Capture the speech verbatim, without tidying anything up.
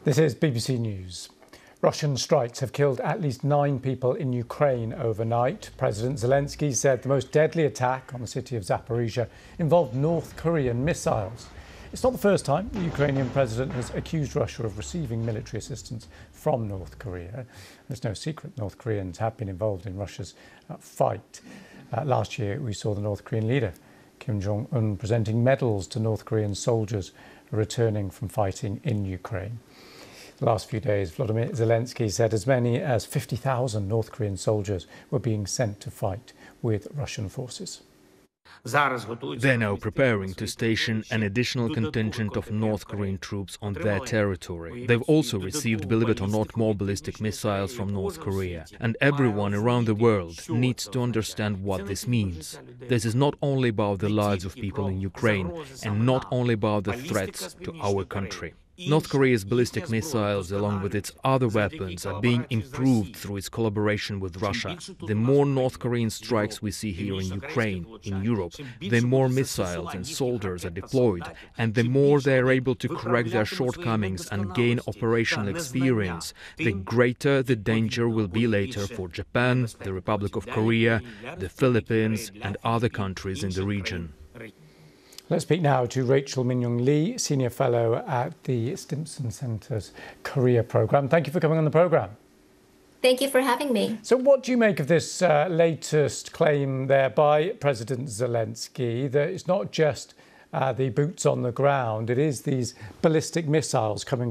This is B B C News. Russian strikes have killed at least nine people in Ukraine overnight. President Zelensky said the most deadly attack on the city of Zaporizhia involved North Korean missiles. It's not the first time the Ukrainian president has accused Russia of receiving military assistance from North Korea. There's no secret North Koreans have been involved in Russia's uh, fight. Uh, last year, we saw the North Korean leader, Kim Jong-un, presenting medals to North Korean soldiers returning from fighting in Ukraine. The last few days, Volodymyr Zelensky said as many as fifty thousand North Korean soldiers were being sent to fight with Russian forces. They're now preparing to station an additional contingent of North Korean troops on their territory. They've also received, believe it or not, more ballistic missiles from North Korea. And everyone around the world needs to understand what this means. This is not only about the lives of people in Ukraine and not only about the threats to our country. North Korea's ballistic missiles, along with its other weapons, are being improved through its collaboration with Russia. The more North Korean strikes we see here in Ukraine, in Europe, the more missiles and soldiers are deployed, and the more they are able to correct their shortcomings and gain operational experience, the greater the danger will be later for Japan, the Republic of Korea, the Philippines, and other countries in the region. Let's speak now to Rachel Min-Young Lee, Senior Fellow at the Stimson Centre's Korea Programme. Thank you for coming on the programme. Thank you for having me. So what do you make of this uh, latest claim there by President Zelensky that it's not just uh, the boots on the ground, it is these ballistic missiles coming